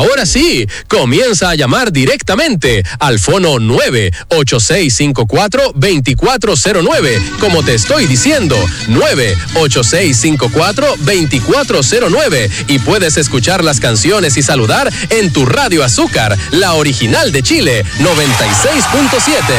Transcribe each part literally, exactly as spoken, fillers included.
Ahora sí, comienza a llamar directamente al fono nueve ocho seis cinco cuatro, dos cuatro cero nueve, como te estoy diciendo, nueve ocho seis cinco cuatro, dos cuatro cero nueve, y puedes escuchar las canciones y saludar en tu Radio Azúcar, la original de Chile, noventa y seis punto siete.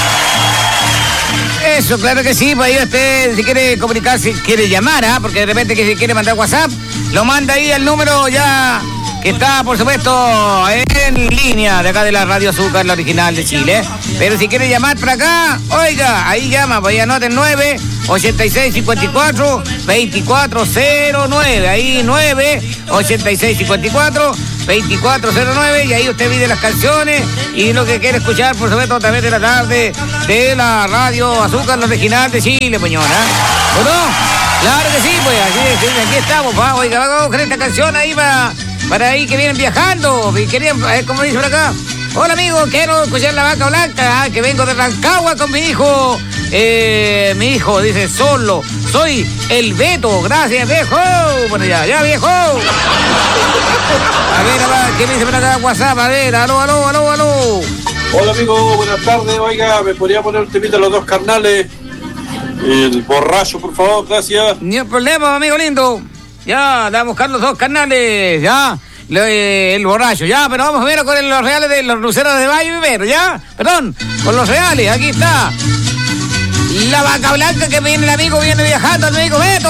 Eso, claro que sí, pues ahí usted, si quiere comunicarse, si quiere llamar, ¿ah? Porque de repente que si quiere mandar WhatsApp, lo manda ahí al número ya que está, por supuesto, en línea de acá de la Radio Azúcar, la original de Chile. Pero si quiere llamar para acá, oiga, ahí llama, pues ahí anoten nueve ochenta y seis cincuenta y cuatro, veinticuatro cero nueve, ahí nueve ochenta y seis cincuenta y cuatro, veinticuatro cero nueve, y ahí usted pide las canciones y lo que quiere escuchar, por supuesto, a través de la tarde de la Radio Azúcar, la original de Chile, señora. ¿O no? Claro que sí, pues aquí, aquí estamos, pa. Oiga, vamos a buscar esta canción ahí para, para ahí que vienen viajando, y querían, eh, como dice por acá. Hola amigo, quiero escuchar La Vaca Blanca, ah, que vengo de Rancagua con mi hijo. Eh, mi hijo dice, solo, soy el Beto, gracias viejo. Bueno, ya, ya viejo. A ver, a ver, ¿qué me dice por acá WhatsApp? A ver, aló, aló, aló, aló. Hola amigo, buenas tardes, oiga, ¿me podría poner un temita Los Dos Carnales? El borracho, por favor, gracias. Ni un problema, amigo lindo. Ya, vamos a buscar Los Dos Carnales, ya. El borracho, ya, pero vamos primero con los reales de los luceros de Valle primero, ya, perdón, con los reales, aquí está. La Vaca Blanca que viene el amigo, viene viajando el amigo Beto.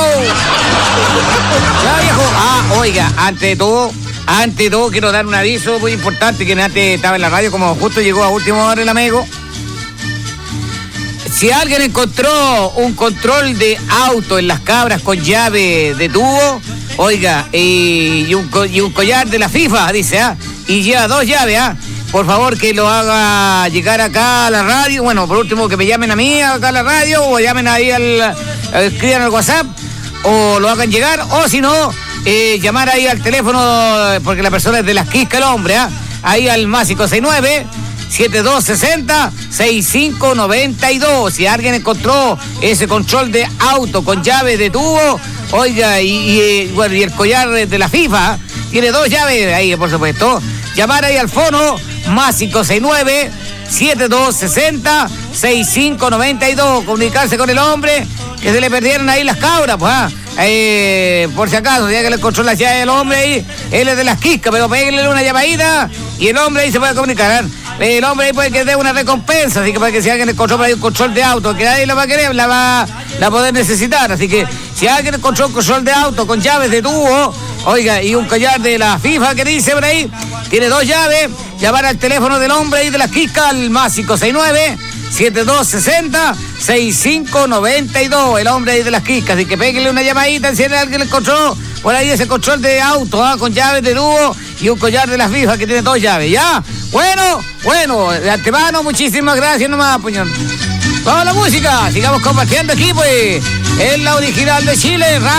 Ya, viejo. Ah, oiga, antes de todo, antes de todo quiero dar un aviso muy importante que antes estaba en la radio, como justo llegó a última hora el amigo. Si alguien encontró un control de auto en Las Cabras con llave de tubo, oiga, y, y, un, y un collar de la FIFA, dice, ¿ah? Y lleva dos llaves, ¿ah? Por favor, que lo haga llegar acá a la radio. Bueno, por último, que me llamen a mí acá a la radio, o llamen ahí al, escriban al WhatsApp, o lo hagan llegar, o si no, eh, llamar ahí al teléfono, porque la persona es de Las Quiscas, el hombre, ¿ah? Ahí al más cinco seis nueve, siete dos seis cero, seis cinco nueve dos. Si alguien encontró ese control de auto con llave de tubo, oiga, y, y, bueno, y el collar de la FIFA, tiene dos llaves ahí, por supuesto. Llamar ahí al fono, más cinco seis nueve, siete dos seis cero, seis cinco nueve dos. Comunicarse con el hombre, que se le perdieron ahí las cabras, pues, ¿ah? Eh, por si acaso, ya que le encontró la llave del hombre ahí, él es de Las Quiscas, pero péguenle una llamadita y el hombre ahí se puede comunicar, ¿eh? El hombre ahí puede que dé una recompensa, así que para que si alguien encontró por ahí un control de auto, que nadie la va a querer, la va a poder necesitar. Así que si alguien encontró un control de auto con llaves de tubo, oiga, y un collar de la FIFA que dice por ahí, tiene dos llaves, llamar al teléfono del hombre ahí de Las Quiscas, al más cinco seis nueve, siete dos seis cero, seis cinco nueve dos, el hombre ahí de Las Quiscas. Así que péguenle una llamadita si alguien le encontró por ahí ese control de auto, ¿ah? Con llaves de tubo y un collar de las FIFA que tiene dos llaves, ¿ya? Bueno, bueno, de antemano, muchísimas gracias nomás, puñón. Vamos a la música, sigamos compartiendo aquí, pues, en la original de Chile,